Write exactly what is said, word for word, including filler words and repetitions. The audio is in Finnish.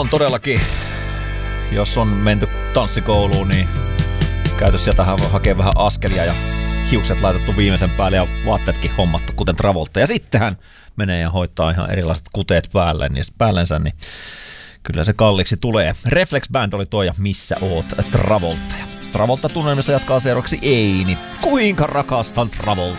on todellakin, jos on menty tanssikouluun, niin käyty sieltä hakee vähän askelia ja hiukset laitettu viimeisen päälle ja vaatteetkin hommattu, kuten Travolta. Ja sitten hän menee ja hoitaa ihan erilaiset kuteet päälle, niin päällensä, niin kyllä se kalliiksi tulee. Reflex Band oli tuo ja Missä oot Travolta. Ja Travolta tunnelmissa jatkaa seuraavaksi Eini. Kuinka rakastan Travolta.